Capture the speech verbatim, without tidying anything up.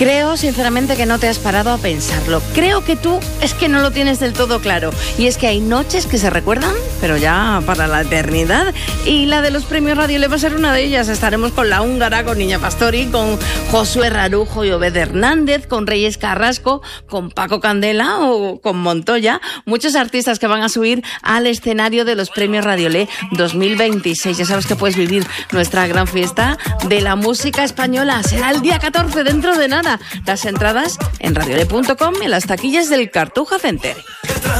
Creo, sinceramente, que no te has parado a pensarlo. Creo que tú es que no lo tienes del todo claro. Y es que hay noches que se recuerdan, pero ya para la eternidad. Y la de los premios Radio Le va a ser una de ellas. Estaremos con La Húngara, con Niña Pastori, con Josué Rarujo y Obed Hernández, con Reyes Carrasco, con Paco Candela o con Montoya. Muchos artistas que van a subir al escenario de los premios Radio Le dos mil veintiséis. Ya sabes que puedes vivir nuestra gran fiesta de la música española. Será el día catorce, dentro de nada. Las entradas en radiole punto com y en las taquillas del Cartuja Center.